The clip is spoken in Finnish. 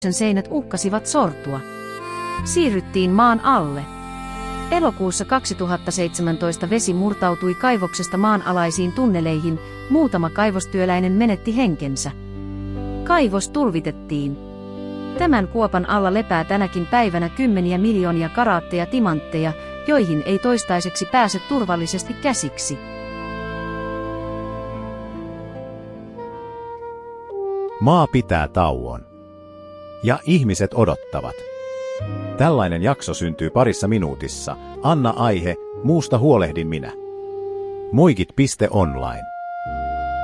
seinät uhkasivat sortua. Siirryttiin maan alle. Elokuussa 2017 vesi murtautui kaivoksesta maanalaisiin tunneleihin, muutama kaivostyöläinen menetti henkensä. Kaivos tulvitettiin. Tämän kuopan alla lepää tänäkin päivänä kymmeniä miljoonia karaatteja timantteja, joihin ei toistaiseksi pääse turvallisesti käsiksi. Maa pitää tauon. Ja ihmiset odottavat. Tällainen jakso syntyy parissa minuutissa. Anna aihe, muusta huolehdin minä. Muikit.online